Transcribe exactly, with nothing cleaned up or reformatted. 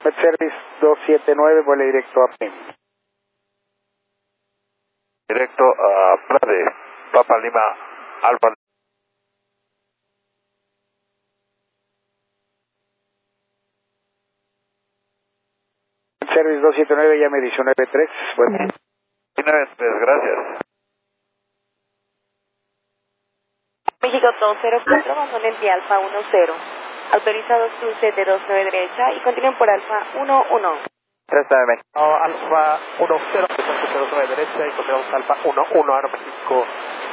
Service dos siete nueve, vuela directo a P I M. Directo a Prade, Papa Lima, Alfa. Service dos siete nueve, llame diecinueve tres, buen día. diecinueve tres, gracias. México dos cero cuatro, abandone el Alfa uno cero. Autorizados cruce de dos nueve derecha y continúen por Alfa uno uno. tres nueve México, Alfa uno cero, dos nueve derecha y continuamos Alfa uno uno, Aeroméxico